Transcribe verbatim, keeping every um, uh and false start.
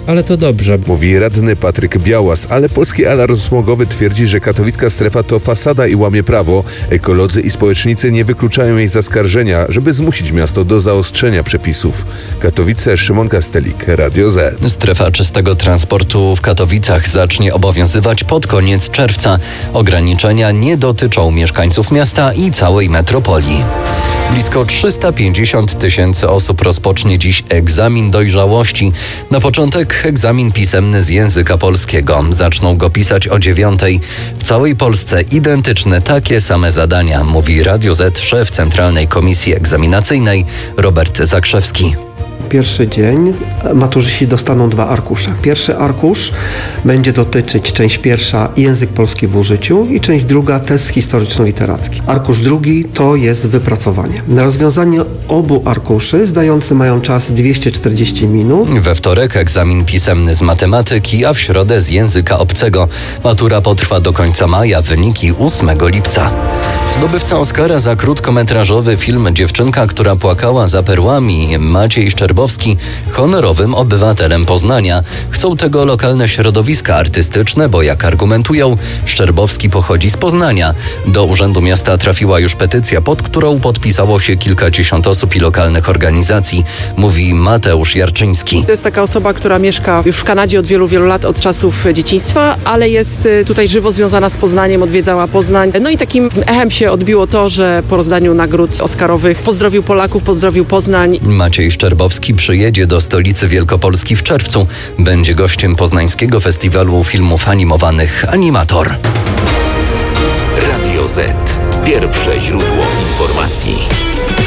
ale to dobrze. Mówi radny Patryk Białas, ale Polski Alarm Smogowy twierdzi, że katowicka strefa to fasada i łamie prawo. Ekolodzy i społecznicy nie wykluczają jej zaskarżenia, żeby zmusić miasto do zaostrzenia przepisów. Katowice, Szymon Kastelik, Radio Z. Strefa czystego transportu w Katowicach zacznie obowiązywać pod koniec czerwca. Ograniczenia nie dotyczą mieszkańców miasta i całej metropolii. Blisko trzysta pięćdziesiąt tysięcy osób rozpocznie dziś egzamin dojrzałości. Na początek egzamin pisemny z języka polskiego. Zaczną go pisać o dziewiątej. W całej Polsce identyczne takie same zadania, mówi Radio Z szef Centralnej Komisji Egzaminacyjnej Robert Zakrzewski. Pierwszy dzień maturzyści dostaną dwa arkusze. Pierwszy arkusz będzie dotyczyć część pierwsza język polski w użyciu i część druga test historyczno-literacki. Arkusz drugi to jest wypracowanie. Na rozwiązanie obu arkuszy zdający mają czas dwieście czterdzieści minut. We wtorek egzamin pisemny z matematyki, a w środę z języka obcego. Matura potrwa do końca maja, wyniki ósmego lipca. Zdobywca Oscara za krótkometrażowy film Dziewczynka, która płakała za perłami, Maciej Szczerbowski, honorowym obywatelem Poznania. Chcą tego lokalne środowiska artystyczne, bo jak argumentują, Szczerbowski pochodzi z Poznania. Do Urzędu Miasta trafiła już petycja, pod którą podpisało się kilkadziesiąt osób i lokalnych organizacji, mówi Mateusz Jarczyński. To jest taka osoba, która mieszka już w Kanadzie od wielu, wielu lat, od czasów dzieciństwa, ale jest tutaj żywo związana z Poznaniem, odwiedzała Poznań. No i takim echem się odbiło to, że po rozdaniu nagród oscarowych pozdrowił Polaków, pozdrowił Poznań. Maciej Szczerbowski przyjedzie do stolicy Wielkopolski w czerwcu. Będzie gościem Poznańskiego Festiwalu Filmów Animowanych Animator. Radio Z. Pierwsze źródło informacji.